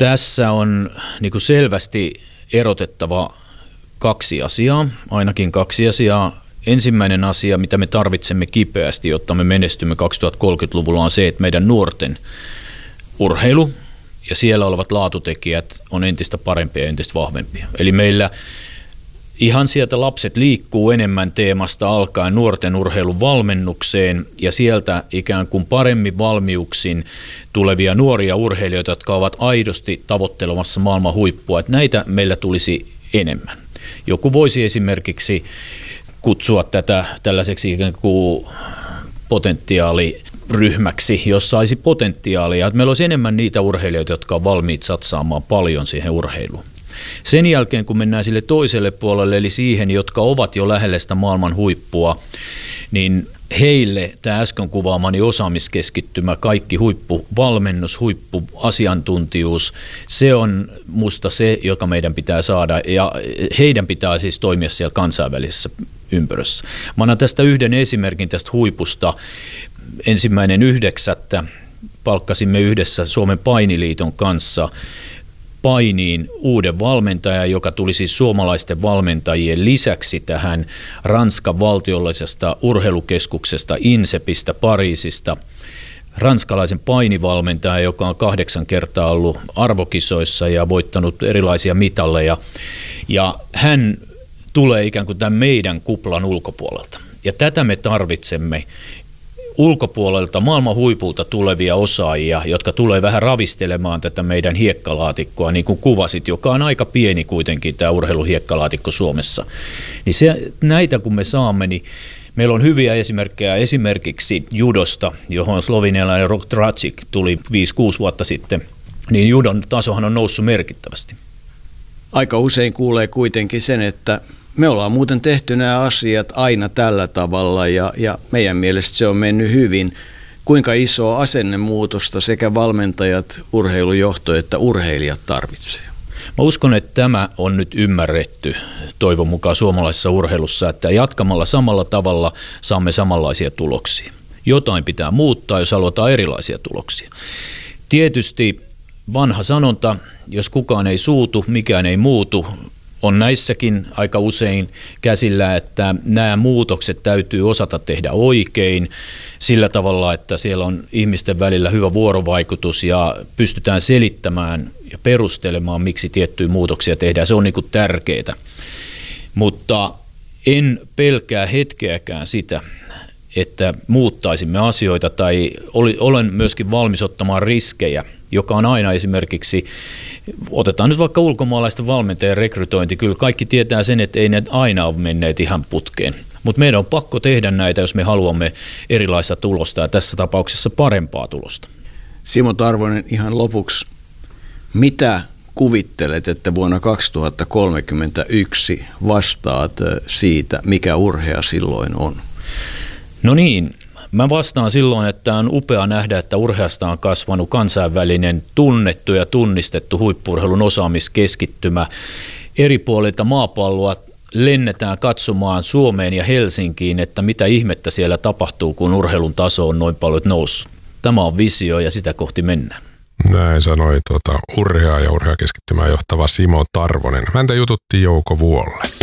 Tässä on niin kuin selvästi erotettava kaksi asiaa, ainakin kaksi asiaa. Ensimmäinen asia, mitä me tarvitsemme kipeästi, jotta me menestymme 2030-luvulla, on se, että meidän nuorten urheilu ja siellä olevat laatutekijät on entistä parempia ja entistä vahvempia. Eli meillä ihan sieltä lapset liikkuu enemmän teemasta alkaen nuorten urheilun valmennukseen ja sieltä ikään kuin paremmin valmiuksin tulevia nuoria urheilijoita, jotka ovat aidosti tavoittelemassa maailman huippua, että näitä meillä tulisi enemmän. Joku voisi esimerkiksi kutsua tätä tällaiseksi ikään kuin potentiaaliryhmäksi, jossa olisi potentiaalia, että meillä olisi enemmän niitä urheilijoita, jotka on valmiit satsaamaan paljon siihen urheiluun. Sen jälkeen, kun mennään sille toiselle puolelle, eli siihen, jotka ovat jo lähellä sitä maailman huippua, niin heille tämä äsken kuvaamani osaamiskeskittymä, kaikki huippuvalmennus, huippuasiantuntijuus, se on musta se, joka meidän pitää saada, ja heidän pitää siis toimia siellä kansainvälisessä ympyrössä. Mä annan tästä yhden esimerkin tästä huipusta. 1.9. palkkasimme yhdessä Suomen painiliiton kanssa painiin uuden valmentajan, joka tuli siis suomalaisten valmentajien lisäksi tähän Ranskan valtiollisesta urheilukeskuksesta INSEPistä Pariisista. Ranskalaisen painivalmentajan, joka on 8 kertaa ollut arvokisoissa ja voittanut erilaisia mitalleja. Ja hän tulee ikään kuin tämän meidän kuplan ulkopuolelta. Ja tätä me tarvitsemme ulkopuolelta, maailman huipulta tulevia osaajia, jotka tulee vähän ravistelemaan tätä meidän hiekkalaatikkoa, niin kuin kuvasit, joka on aika pieni kuitenkin tämä urheiluhiekkalaatikko Suomessa. Niin näitä kun me saamme, niin meillä on hyviä esimerkkejä esimerkiksi judosta, johon slovenialainen Rok Dracic tuli 5-6 vuotta sitten, niin judon tasohan on noussut merkittävästi. Aika usein kuulee kuitenkin sen, että me ollaan muuten tehty nämä asiat aina tällä tavalla ja meidän mielestä se on mennyt hyvin. Kuinka isoa asennemuutosta sekä valmentajat, urheilujohto että urheilijat tarvitsee? Mä uskon, että tämä on nyt ymmärretty toivon mukaan suomalaisessa urheilussa, että jatkamalla samalla tavalla saamme samanlaisia tuloksia. Jotain pitää muuttaa, jos halutaan erilaisia tuloksia. Tietysti vanha sanonta, jos kukaan ei suutu, mikään ei muutu, on näissäkin aika usein käsillä, että nämä muutokset täytyy osata tehdä oikein sillä tavalla, että siellä on ihmisten välillä hyvä vuorovaikutus ja pystytään selittämään ja perustelemaan, miksi tiettyjä muutoksia tehdään. Se on niin kuin tärkeää. Mutta en pelkää hetkeäkään sitä, että muuttaisimme asioita tai olen myöskin valmis ottamaan riskejä, joka on aina esimerkiksi, otetaan nyt vaikka ulkomaalaisten valmentajien rekrytointi, kyllä kaikki tietää sen, että ei ne aina ole menneet ihan putkeen. Mutta meidän on pakko tehdä näitä, jos me haluamme erilaista tulosta ja tässä tapauksessa parempaa tulosta. Simo Tarvonen, ihan lopuksi, mitä kuvittelet, että vuonna 2031 vastaat siitä, mikä urhea silloin on? No niin, mä vastaan silloin, että on upea nähdä, että urheasta on kasvanut kansainvälinen tunnettu ja tunnistettu huippu-urheilun osaamiskeskittymä. Eri puolilta maapalloa lennetään katsomaan Suomeen ja Helsinkiin, että mitä ihmettä siellä tapahtuu, kun urheilun taso on noin paljon noussut. Tämä on visio ja sitä kohti mennään. Näin sanoi urheaa ja urheakeskittymään johtava Simo Tarvonen. Häntä jututti Jouko Vuolle.